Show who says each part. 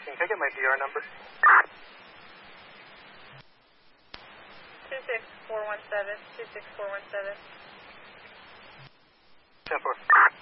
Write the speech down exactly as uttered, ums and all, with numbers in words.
Speaker 1: nineteen. Can I get my D R number?
Speaker 2: two six four one seven, two six four one seven.
Speaker 1: ten four.